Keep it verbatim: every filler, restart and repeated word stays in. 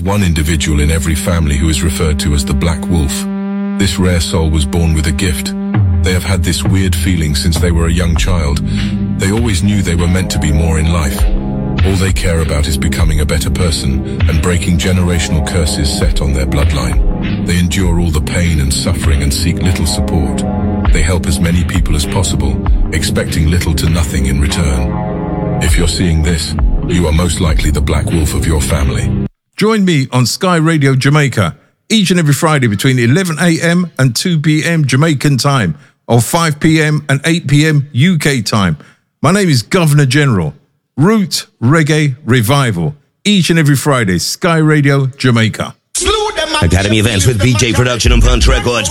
one individual in every family who is referred to as the Black Wolf. This rare soul was born with a gift. They have had this weird feeling since they were a young child. They always knew they were meant to be more in life. All they care about is becoming a better person and breaking generational curses set on their bloodline. They endure all the pain and suffering and seek little support. They help as many people as possible, expecting little to nothing in return. If you're seeing this, you are most likely the Black Wolf of your family. Join me on Sky Radio Jamaica each and every Friday between eleven a.m. and two p.m. Jamaican time, or five p.m. and eight p.m. U K time. My name is Governor General. Root Reggae Revival, each and every Friday, Sky Radio Jamaica. Academy Events with B J Production and Punch Records